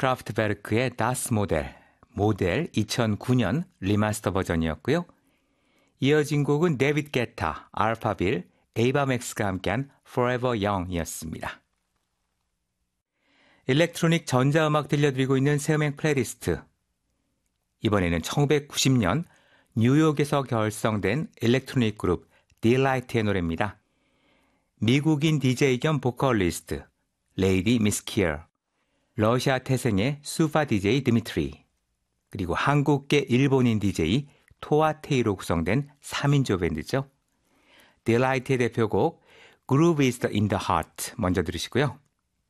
크라프트베르크의 Das 모델 2009년 리마스터 버전이었고요. 이어진 곡은 데빗 게타, 알파빌, 에이바 맥스가 함께한 Forever Young이었습니다. 일렉트로닉 전자음악 들려드리고 있는 새음악 플레이리스트. 이번에는 1990년 뉴욕에서 결성된 일렉트로닉 그룹 딜라이트의 노래입니다. 미국인 DJ 겸 보컬리스트 레이디 미스키어, 러시아 태생의 수파 DJ 드미트리, 그리고 한국계 일본인 DJ 토아테이로 구성된 3인조 밴드죠. 딜라이트의 대표곡 Groove is in the Heart 먼저 들으시고요.